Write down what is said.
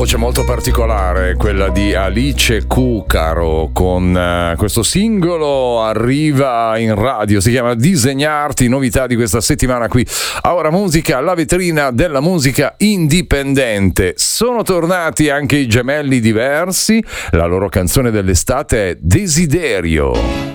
voce molto particolare, quella di Alice Cucaro, con questo singolo arriva in radio, si chiama Disegnarti, novità di questa settimana qui a Ora Musica, la vetrina della musica indipendente. Sono tornati anche i Gemelli Diversi, la loro canzone dell'estate è Desiderio.